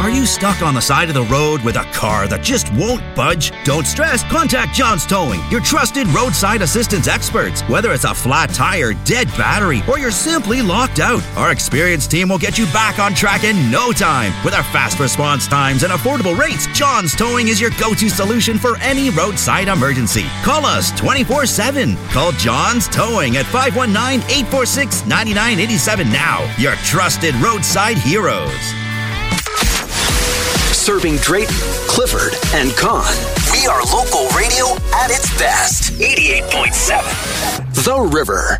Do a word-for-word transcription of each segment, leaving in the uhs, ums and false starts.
Are you stuck on the side of the road with a car that just won't budge? Don't stress. Contact John's Towing, your trusted roadside assistance experts. Whether it's a flat tire, dead battery, or you're simply locked out, our experienced team will get you back on track in no time. With our fast response times and affordable rates, John's Towing is your go-to solution for any roadside emergency. Call us twenty-four seven. Call John's Towing at five one nine, eight four six, nine nine eight seven now. Your trusted roadside heroes. Serving Drayton, Clifford, and Con. We are local radio at its best. eighty-eight point seven. The River.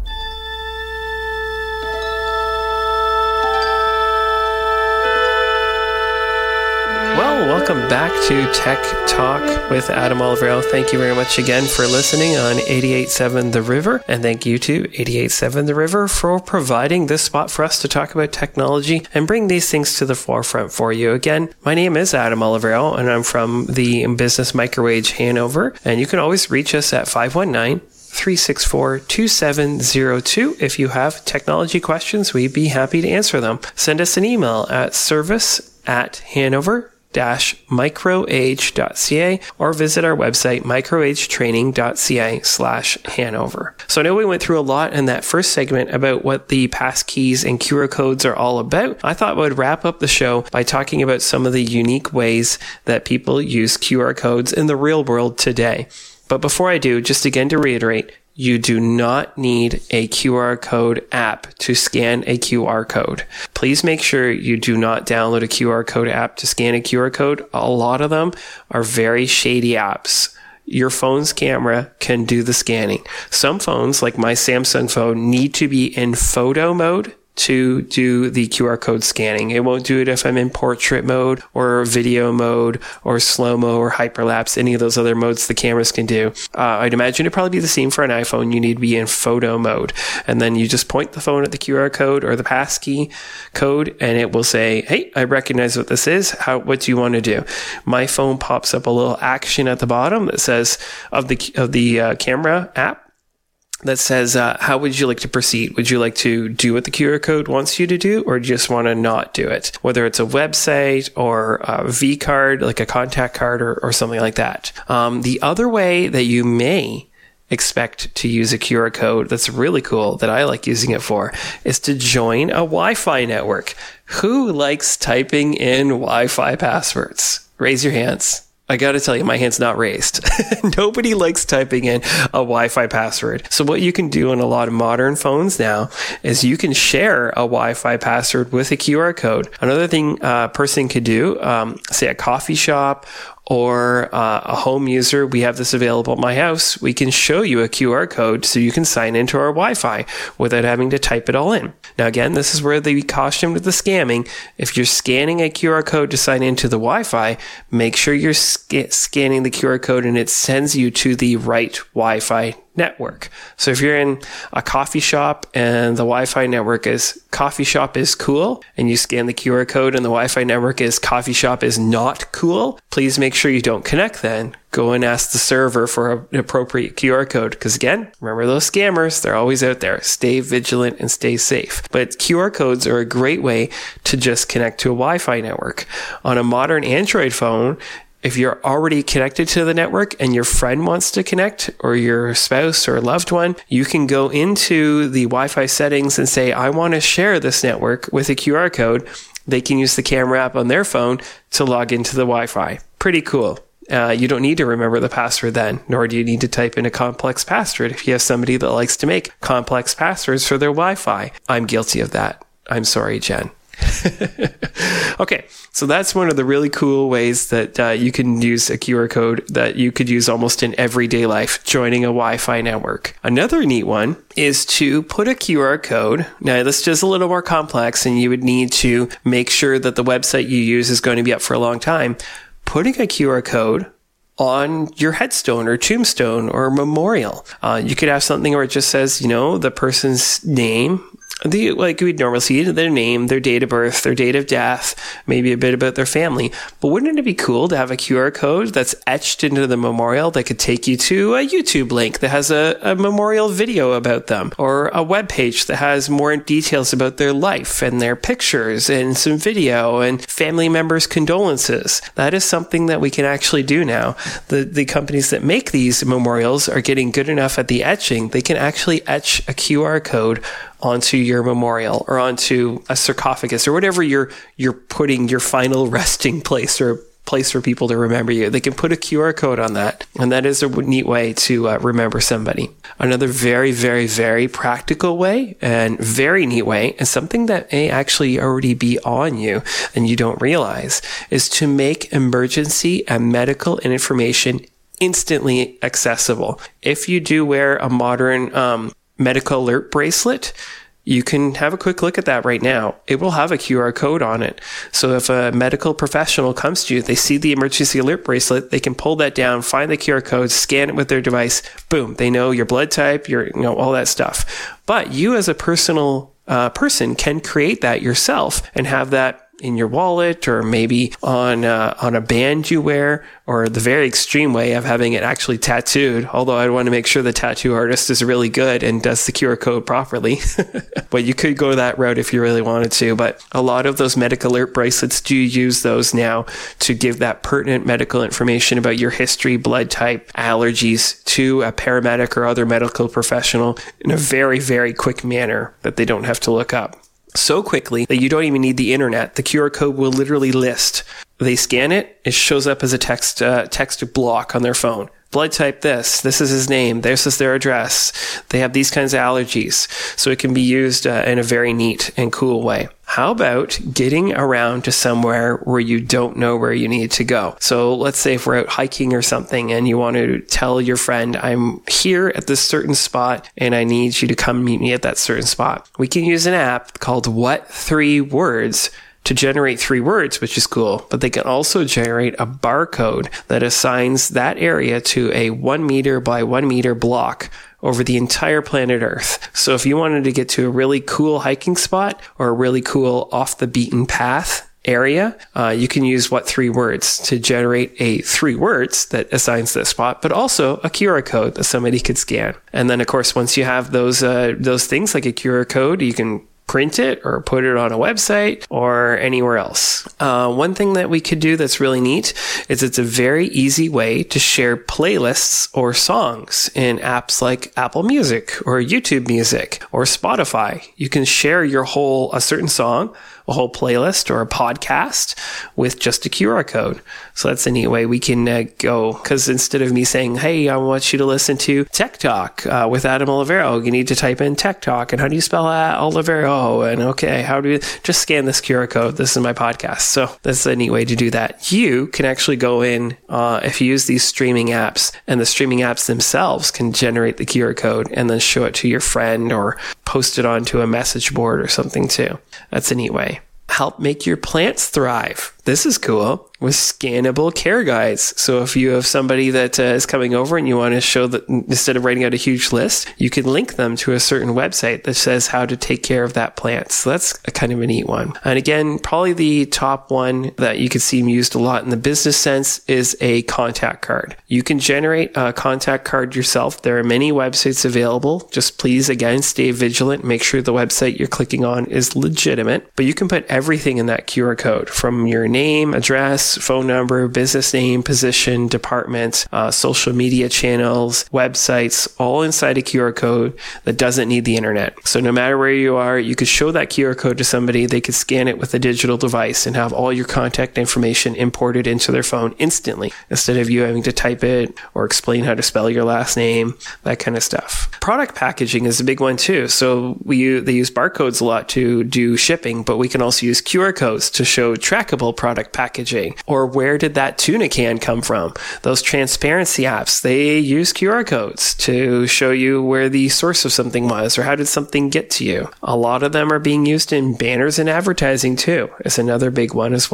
Well, welcome back to Tech Talk with Adam Olivero. Thank you very much again for listening on eighty-eight point seven The River. And thank you to eighty-eight point seven The River for providing this spot for us to talk about technology and bring these things to the forefront for you. Again, my name is Adam Olivero, and I'm from the Business Microwave Hanover. And you can always reach us at five one nine, three six four, two seven zero two. If you have technology questions, we'd be happy to answer them. Send us an email at service at Hanover dash microage dot c a or visit our website microagetraining dot c a slash Hanover. So I know we went through a lot in that first segment about what the passkeys and Q R codes are all about. I thought I would wrap up the show by talking about some of the unique ways that people use Q R codes in the real world today. But before I do, just again to reiterate, you do not need a Q R code app to scan a Q R code. Please make sure you do not download a Q R code app to scan a Q R code. A lot of them are very shady apps. Your phone's camera can do the scanning. Some phones, like my Samsung phone, need to be in photo mode to do the Q R code scanning. It won't do it if I'm in portrait mode or video mode or slow-mo or hyperlapse, any of those other modes the cameras can do. Uh, I'd imagine it'd probably be the same for an iPhone. You need to be in photo mode. And then you just point the phone at the Q R code or the passkey code and it will say, hey, I recognize what this is. How, what do you want to do? My phone pops up a little action at the bottom that says, of the, of the uh, camera app, that says, uh, how would you like to proceed? Would you like to do what the Q R code wants you to do, or just want to not do it? Whether it's a website or a V card, like a contact card or, or something like that. Um, the other way that you may expect to use a Q R code that's really cool, that I like using it for, is to join a Wi-Fi network. Who likes typing in Wi-Fi passwords? Raise your hands. I got to tell you, my hand's not raised. Nobody likes typing in a Wi-Fi password. So what you can do on a lot of modern phones now is you can share a Wi-Fi password with a Q R code. Another thing a person could do, um, say a coffee shop or uh, a home user, we have this available at my house. We can show you a Q R code so you can sign into our Wi-Fi without having to type it all in. Now, again, this is where they caution with the scamming. If you're scanning a Q R code to sign into the Wi-Fi, make sure you're sc- scanning the Q R code and it sends you to the right Wi-Fi network. So if you're in a coffee shop and the Wi-Fi network is coffee shop is cool, and you scan the Q R code and the Wi-Fi network is coffee shop is not cool, please make sure you don't connect then. Go and ask the server for an appropriate Q R code. Because again, remember those scammers, they're always out there. Stay vigilant and stay safe. But Q R codes are a great way to just connect to a Wi-Fi network. On a modern Android phone, if you're already connected to the network and your friend wants to connect, or your spouse or loved one, you can go into the Wi-Fi settings and say, I want to share this network with a Q R code. They can use the camera app on their phone to log into the Wi-Fi. Pretty cool. Uh, you don't need to remember the password then, nor do you need to type in a complex password if you have somebody that likes to make complex passwords for their Wi-Fi. I'm guilty of that. I'm sorry, Jen. Okay, so that's one of the really cool ways that uh, you can use a Q R code that you could use almost in everyday life, joining a Wi-Fi network. Another neat one is to put a Q R code. Now, this is just a little more complex, and you would need to make sure that the website you use is going to be up for a long time. Putting a Q R code on your headstone or tombstone or memorial. Uh, you could have something where it just says, you know, the person's name, The, like we'd normally see their name, their date of birth, their date of death, maybe a bit about their family. But wouldn't it be cool to have a Q R code that's etched into the memorial that could take you to a YouTube link that has a, a memorial video about them, or a web page that has more details about their life and their pictures and some video and family members' condolences? That is something that we can actually do now. The, the companies that make these memorials are getting good enough at the etching. They can actually etch a Q R code onto your memorial or onto a sarcophagus or whatever you're you're putting your final resting place or place for people to remember you. They can put a Q R code on that, and that is a neat way to uh, remember somebody. Another very, very, very practical way and very neat way, and something that may actually already be on you and you don't realize, is to make emergency and medical information instantly accessible. If you do wear a modern um, medical alert bracelet, you can have a quick look at that right now. It will have a Q R code on it. So if a medical professional comes to you, they see the emergency alert bracelet, they can pull that down, find the Q R code, scan it with their device. Boom. They know your blood type, your, you know, all that stuff. But you as a personal uh, person can create that yourself and have that in your wallet, or maybe on uh, on a band you wear, or the very extreme way of having it actually tattooed. Although I'd want to make sure the tattoo artist is really good and does the Q R code properly. But you could go that route if you really wanted to. But a lot of those medical alert bracelets do use those now to give that pertinent medical information about your history, blood type, allergies to a paramedic or other medical professional in a very, very quick manner that they don't have to look up. So quickly that you don't even need the internet. The Q R code will literally list. They scan it, it shows up as a text uh, text block on their phone. Blood type this, this is his name, this is their address. They have these kinds of allergies. So it can be used uh, in a very neat and cool way. How about getting around to somewhere where you don't know where you need to go? So let's say if we're out hiking or something and you want to tell your friend, I'm here at this certain spot and I need you to come meet me at that certain spot. We can use an app called What Three Words to generate three words, which is cool. But they can also generate a barcode that assigns that area to a one meter by one meter block over the entire planet Earth. So if you wanted to get to a really cool hiking spot or a really cool off the beaten path area, uh, you can use What Three Words to generate a three words that assigns that spot, but also a Q R code that somebody could scan. And then of course, once you have those, uh, those things like a Q R code, you can print it or put it on a website or anywhere else. Uh, one thing that we could do that's really neat is it's a very easy way to share playlists or songs in apps like Apple Music or YouTube Music or Spotify. You can share your whole, a certain song, a whole playlist or a podcast with just a Q R code. So that's a neat way we can uh, go, because instead of me saying, hey, I want you to listen to Tech Talk uh, with Adam Olivero, you need to type in Tech Talk, and how do you spell that? Olivero, and okay, how do you just scan this Q R code? This is my podcast. So that's a neat way to do that. You can actually go in, uh, if you use these streaming apps, and the streaming apps themselves can generate the Q R code and then show it to your friend or post it onto a message board or something too. That's a neat way. Help make your plants thrive. This is cool. With scannable care guides. So if you have somebody that uh, is coming over and you want to show that instead of writing out a huge list, you can link them to a certain website that says how to take care of that plant. So that's a kind of a neat one. And again, probably the top one that you could see used a lot in the business sense is a contact card. You can generate a contact card yourself. There are many websites available. Just please, again, stay vigilant. Make sure the website you're clicking on is legitimate. But you can put everything in that Q R code, from your name, address, phone number, business name, position, department, uh, social media channels, websites, all inside a Q R code that doesn't need the internet. So no matter where you are, you could show that Q R code to somebody. They could scan it with a digital device and have all your contact information imported into their phone instantly, instead of you having to type it or explain how to spell your last name, that kind of stuff. Product packaging is a big one too. So we they use barcodes a lot to do shipping, but we can also use Q R codes to show trackable product packaging. Or where did that tuna can come from? Those transparency apps, they use Q R codes to show you where the source of something was, or how did something get to you. A lot of them are being used in banners and advertising too. It's another big one as well.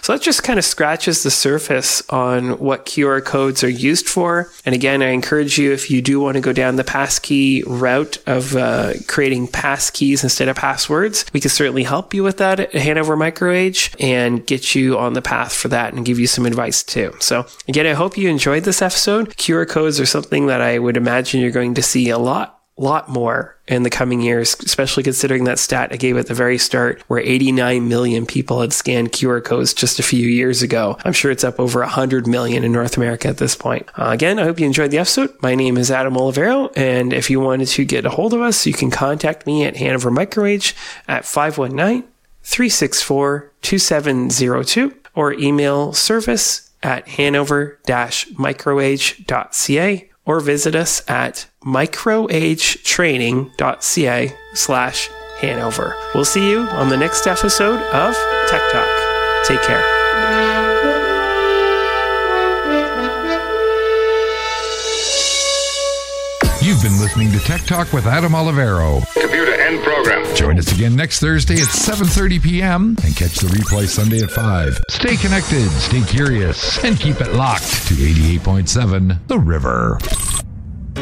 So that just kind of scratches the surface on what Q R codes are used for. And again, I encourage you, if you do want to go down the passkey route of uh, creating passkeys instead of passwords, we can certainly help you with that at Hanover MicroAge and get you on the path for that and give you some advice too. So again, I hope you enjoyed this episode. Q R codes are something that I would imagine you're going to see a lot lot more in the coming years, especially considering that stat I gave at the very start where eighty-nine million people had scanned Q R codes just a few years ago. I'm sure it's up over one hundred million in North America at this point. Uh, again, I hope you enjoyed the episode. My name is Adam Olivero, and if you wanted to get a hold of us, you can contact me at Hanover MicroAge at five one nine, three six four, two seven zero two or email service at hanover dash microage dot c a or visit us at microagetraining.ca slash Hanover. We'll see you on the next episode of Tech Talk. Take care. You've been listening to Tech Talk with Adam Olivero. Computer end program. Join us again next Thursday at seven thirty p.m. and catch the replay Sunday at five. Stay connected, stay curious, and keep it locked to eighty-eight point seven The River.